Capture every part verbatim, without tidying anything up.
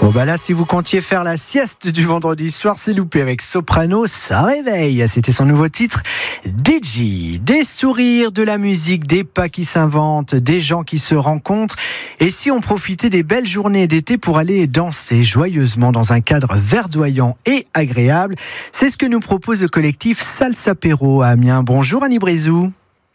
Bon bah là, si vous comptiez faire la sieste du vendredi soir, c'est loupé. Avec Soprano, ça réveille. C'était son nouveau titre, Digi. Des sourires, de la musique, des pas qui s'inventent, des gens qui se rencontrent. Et si on profitait des belles journées d'été pour aller danser joyeusement dans un cadre verdoyant et agréable? C'est ce que nous propose le collectif Salsapéro à Amiens. Bonjour Annie Brézou.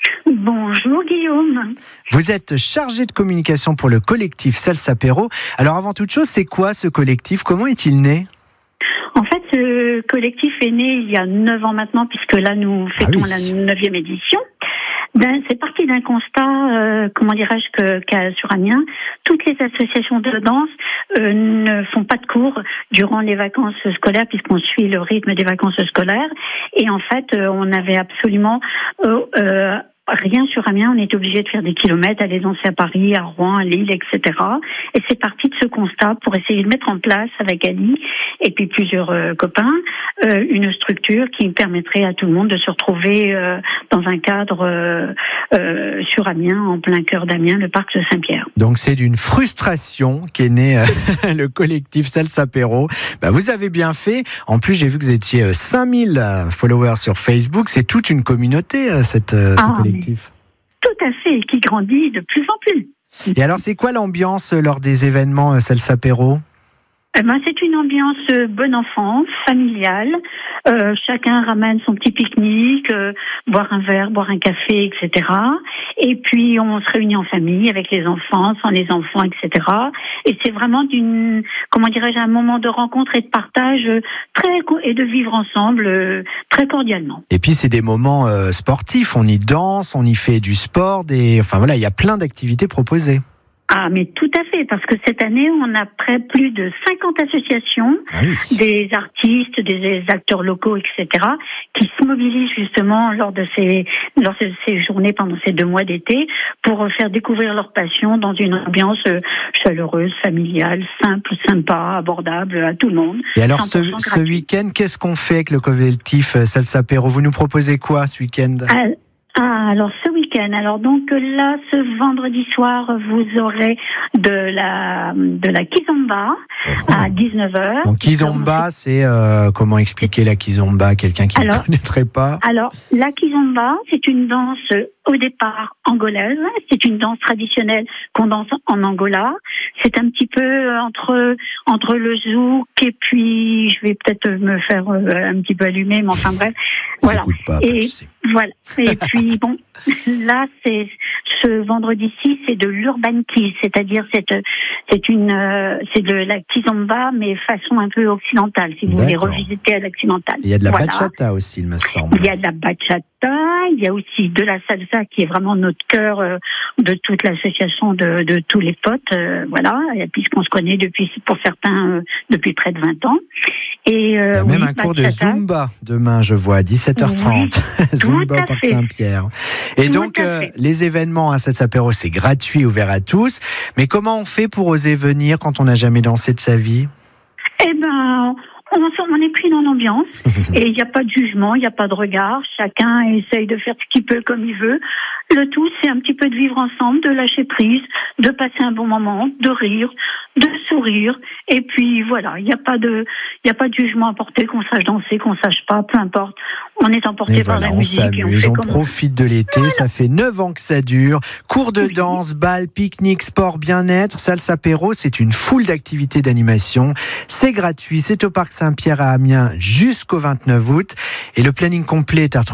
Bonjour Guillaume. Vous êtes chargé de communication pour le collectif Salsapéro. Alors avant toute chose, c'est quoi ce collectif? Comment est-il né? En fait, ce collectif est né il y a neuf ans maintenant, puisque là nous fêtons ah oui. la neuvième édition. Ben, c'est parti d'un constat, euh, comment dirais-je, que, qu'à sur Amiens, toutes les associations de danse euh, ne font pas de cours durant les vacances scolaires, puisqu'on suit le rythme des vacances scolaires. Et en fait, euh, on avait absolument euh, euh, rien sur Amiens. On était obligé de faire des kilomètres, aller danser à Paris, à Rouen, à Lille, et cetera. Et c'est parti de ce constat pour essayer de mettre en place avec Ali et puis plusieurs euh, copains euh, une structure qui permettrait à tout le monde de se retrouver euh, dans un cadre euh, euh, sur Amiens, en plein cœur d'Amiens, le parc de Saint-Pierre. Donc c'est d'une frustration qu'est né euh, le collectif Salsapéro. Bah, vous avez bien fait. En plus, j'ai vu que vous étiez cinq mille followers sur Facebook. C'est toute une communauté, euh, cette, euh, ce ah, collectif. Tout à fait, qui grandit de plus en plus. Et alors, c'est quoi l'ambiance lors des événements euh, Salsapéro? Eh ben, c'est une ambiance euh, bonne enfant, familiale. Euh, chacun ramène son petit pique-nique, euh, boire un verre, boire un café, et cetera. Et puis on se réunit en famille avec les enfants, sans les enfants, et cetera. Et c'est vraiment d'une, comment dirais-je, un moment de rencontre et de partage euh, très et de vivre ensemble euh, très cordialement. Et puis c'est des moments euh, sportifs. On y danse, on y fait du sport, des, enfin voilà, il y a plein d'activités proposées. Ah, mais tout à fait, parce que cette année, on a près plus de cinquante associations, ah oui. des artistes, des acteurs locaux, et cetera, qui se mobilisent justement lors de ces, lors de ces journées pendant ces deux mois d'été pour faire découvrir leur passion dans une ambiance chaleureuse, familiale, simple, sympa, abordable à tout le monde. Et alors, ce, ce week-end, qu'est-ce qu'on fait avec le collectif Salsapéro? Vous nous proposez quoi ce week-end? ah, Ah, alors ce week-end, alors donc là, ce vendredi soir, vous aurez de la de la kizomba mmh. à dix-neuf heures. Donc kizomba, c'est euh, comment expliquer la kizomba à quelqu'un qui alors, ne connaîtrait pas? Alors la kizomba, c'est une danse au départ angolaise. C'est une danse traditionnelle qu'on danse en Angola. C'est un petit peu entre entre le zouk et puis je vais peut-être me faire un petit peu allumer, mais enfin bref, voilà. Pas, et voilà. Et puis bon, là c'est ce vendredi-ci, c'est de l'urban kiss, c'est-à-dire c'est c'est une c'est de la kizomba mais façon un peu occidentale, si vous voulez revisiter à l'occidentale. Il y a de la voilà. bachata aussi, il me semble. Il y a de la bachata. Il y a aussi de la salsa qui est vraiment notre cœur euh, de toute l'association de, de tous les potes, euh, voilà, puisqu'on se connaît depuis, pour certains, euh, depuis près de vingt ans. Et, euh, il y a même oui, un cours bachata. de Zumba demain, je vois, à dix-sept heures trente. Oui, Zumba Parc Saint-Pierre. Et tout donc, euh, les événements à Salsapéro, c'est gratuit, ouvert à tous. Mais comment on fait pour oser venir quand on n'a jamais dansé de sa vie? Eh ben... On est pris dans l'ambiance et il n'y a pas de jugement, il n'y a pas de regard. Chacun essaye de faire ce qu'il peut comme il veut. Le tout, c'est un petit peu de vivre ensemble, de lâcher prise, de passer un bon moment, de rire, de sourire. Et puis voilà, il n'y a pas de, il n'y a pas de jugement à porter, qu'on sache danser, qu'on sache pas, peu importe. On est emporté par voilà, la on musique. S'amuse, et on fait on comme profite de l'été. Voilà. Ça fait neuf ans que ça dure. Cours de oui. danse, bal, pique-nique, sport, bien-être, Salsapéro, c'est une foule d'activités d'animation. C'est gratuit, c'est au parc Saint-Pierre à Amiens jusqu'au vingt-neuf août. Et le planning complet est à retrouver